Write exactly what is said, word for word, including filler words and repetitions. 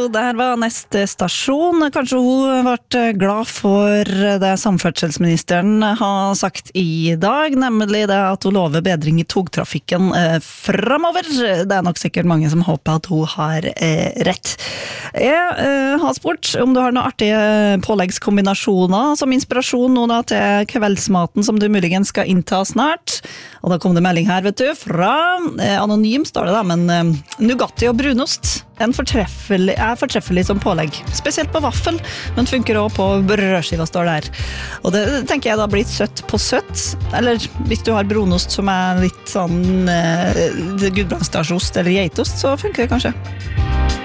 der var neste stasjon. Kanskje hun ble glad for det samferdselsministeren har sagt i dag, nemlig det at hun lover bedring i togtrafikken eh, fremover. Det er nok sikkert mange som håper at hun har eh, rett. Jeg eh, har spurt om du har noen artige påleggskombinasjoner som inspirasjon nå da til kveldsmaten som du muligens skal innta snart. Og da kom det melding her, vet du, fra eh, anonym står det da, men eh, Nugatti og brunost en fortreffelig, er fortreffelig som pålegg. Spesielt på vaffel, men funker også på brødskiva står der. Og det tenker jeg da blir søtt på søtt. Eller hvis du har brunost som er litt sånn eh, gudbrandsdalsost eller geitost, så funker det kanskje.